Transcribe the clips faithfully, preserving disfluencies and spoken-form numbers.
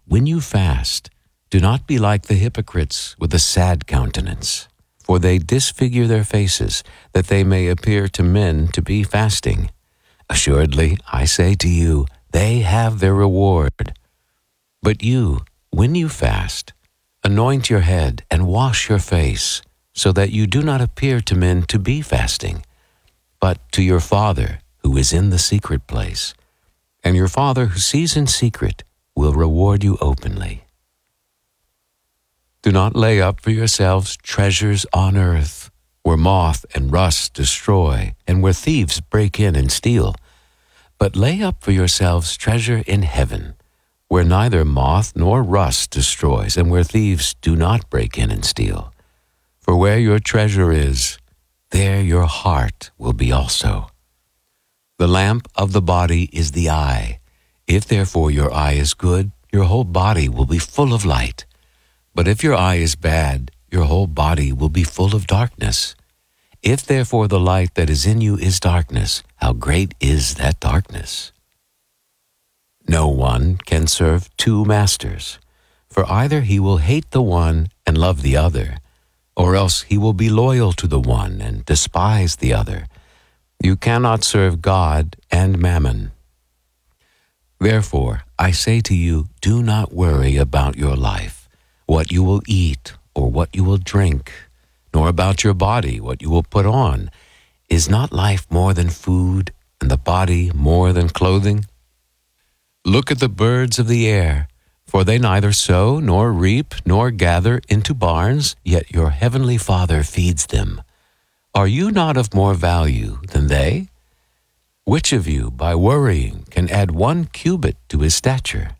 when you fast, do not be like the hypocrites with a sad countenance, for they disfigure their faces, that they may appear to men to be fasting. Assuredly, I say to you, they have their reward. But you, when you fast, anoint your head and wash your face, so that you do not appear to men to be fasting, but to your Father who is in the secret place. And your Father who sees in secret will reward you openly. Do not lay up for yourselves treasures on earth, where moth and rust destroy, and where thieves break in and steal. But lay up for yourselves treasure in heaven, where neither moth nor rust destroys, and where thieves do not break in and steal. For where your treasure is, there your heart will be also. The lamp of the body is the eye. If therefore your eye is good, your whole body will be full of light. But if your eye is bad, your whole body will be full of darkness. If therefore the light that is in you is darkness, how great is that darkness? No one can serve two masters, for either he will hate the one and love the other, or else he will be loyal to the one and despise the other. You cannot serve God and Mammon. Therefore, I say to you, do not worry about your life, what you will eat or what you will drink, nor about your body, what you will put on. Is not life more than food, and the body more than clothing? Look at the birds of the air, for they neither sow nor reap nor gather into barns, yet your heavenly Father feeds them. Are you not of more value than they? Which of you, by worrying, can add one cubit to his stature?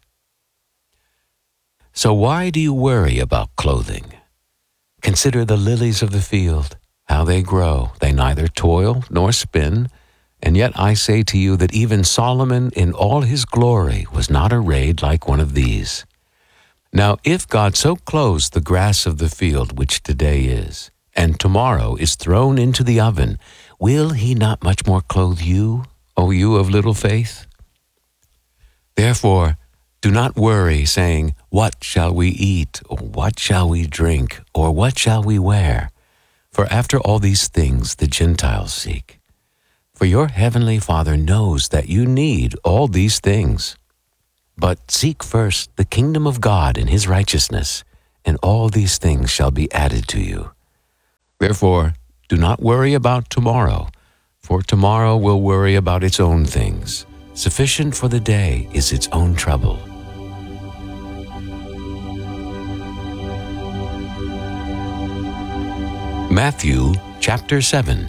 So why do you worry about clothing? Consider the lilies of the field, how they grow. They neither toil nor spin. And yet I say to you that even Solomon in all his glory was not arrayed like one of these. Now if God so clothes the grass of the field, which today is, and tomorrow is thrown into the oven, will he not much more clothe you, O you of little faith? Therefore, do not worry, saying, what shall we eat, or what shall we drink, or what shall we wear? For after all these things the Gentiles seek. For your heavenly Father knows that you need all these things. But seek first the kingdom of God and his righteousness, and all these things shall be added to you. Therefore, do not worry about tomorrow, for tomorrow will worry about its own things. Sufficient for the day is its own trouble. Matthew chapter seven.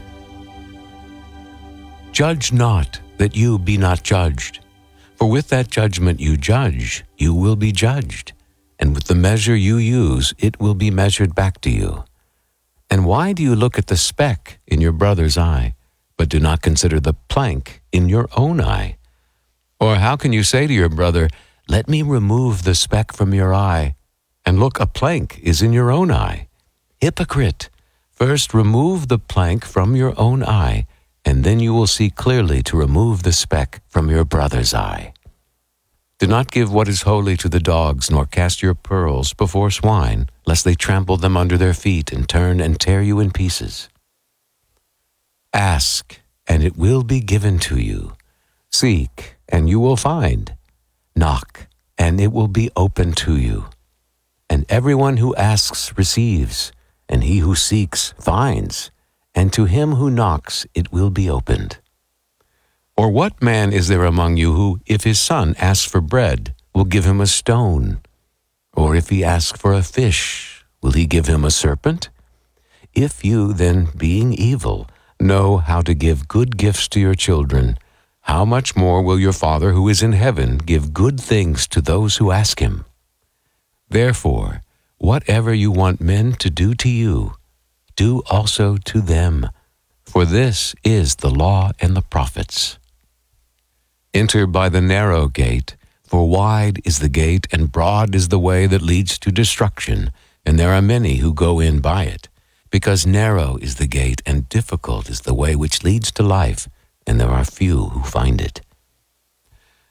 Judge not, that you be not judged. For with that judgment you judge, you will be judged. And with the measure you use, it will be measured back to you. And why do you look at the speck in your brother's eye, but do not consider the plank in your own eye? Or how can you say to your brother, let me remove the speck from your eye, and look, a plank is in your own eye? Hypocrite! First remove the plank from your own eye, and then you will see clearly to remove the speck from your brother's eye. Do not give what is holy to the dogs, nor cast your pearls before swine, lest they trample them under their feet and turn and tear you in pieces. Ask, and it will be given to you. Seek, and you will find. Knock, and it will be opened to you. And everyone who asks receives, and he who seeks finds, and to him who knocks it will be opened. Or what man is there among you who, if his son asks for bread, will give him a stone? Or if he asks for a fish, will he give him a serpent? If you then, being evil, know how to give good gifts to your children, how much more will your Father who is in heaven give good things to those who ask him? Therefore, whatever you want men to do to you, do also to them, for this is the law and the prophets. Enter by the narrow gate, for wide is the gate and broad is the way that leads to destruction, and there are many who go in by it. Because narrow is the gate and difficult is the way which leads to life, and there are few who find it.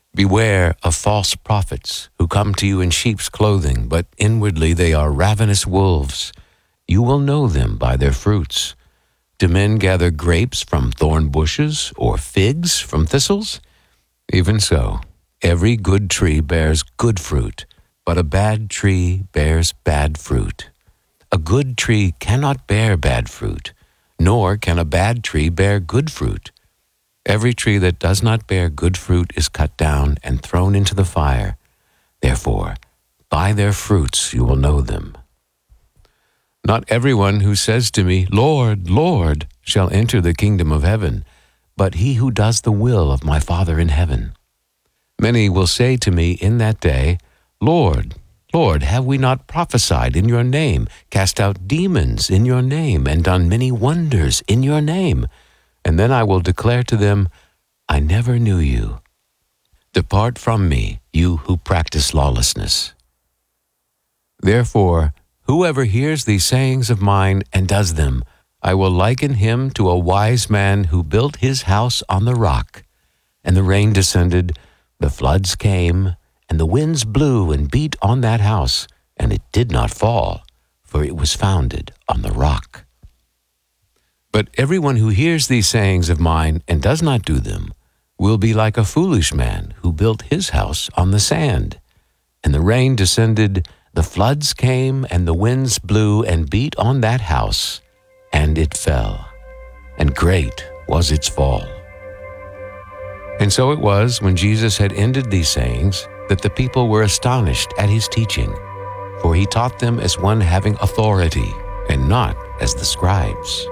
Beware of false prophets who come to you in sheep's clothing, but inwardly they are ravenous wolves. You will know them by their fruits. Do men gather grapes from thorn bushes or figs from thistles? Even so, every good tree bears good fruit, but a bad tree bears bad fruit. A good tree cannot bear bad fruit, nor can a bad tree bear good fruit. Every tree that does not bear good fruit is cut down and thrown into the fire. Therefore, by their fruits you will know them. Not everyone who says to me, Lord, Lord, shall enter the kingdom of heaven, but he who does the will of my Father in heaven. Many will say to me in that day, Lord, Lord, have we not prophesied in your name, cast out demons in your name, and done many wonders in your name? And then I will declare to them, I never knew you. Depart from me, you who practice lawlessness. Therefore, whoever hears these sayings of mine and does them, I will liken him to a wise man who built his house on the rock. And the rain descended, the floods came, and the winds blew and beat on that house, and it did not fall, for it was founded on the rock. But everyone who hears these sayings of mine and does not do them will be like a foolish man who built his house on the sand. And the rain descended, the floods came, and the winds blew and beat on that house, and it fell. And great was its fall. And so it was, when Jesus had ended these sayings, that the people were astonished at his teaching, for he taught them as one having authority, and not as the scribes.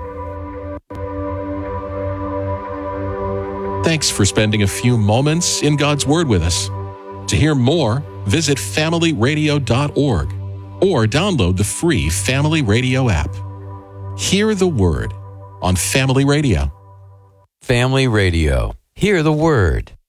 Thanks for spending a few moments in God's Word with us. To hear more, visit family radio dot org or download the free Family Radio app. Hear the Word on Family Radio. Family Radio. Hear the Word.